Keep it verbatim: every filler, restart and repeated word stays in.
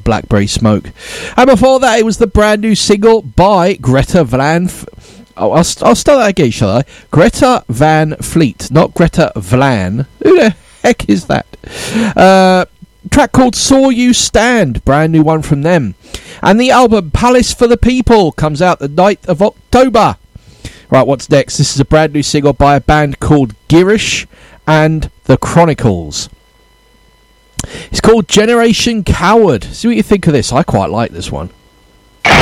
Blackberry Smoke. And before that, it was the brand new single by Greta Van... F- oh, I'll, I'll start that again, shall I? Greta Van Fleet, not Greta Vlan. Who the heck is that? Uh, track called Saw You Stand, brand new one from them. And the album Palace for the People comes out the ninth of October. Right, what's next? This is a brand new single by a band called Girish and the Chronicles. It's called Generation Coward. See what you think of this. I quite like this one.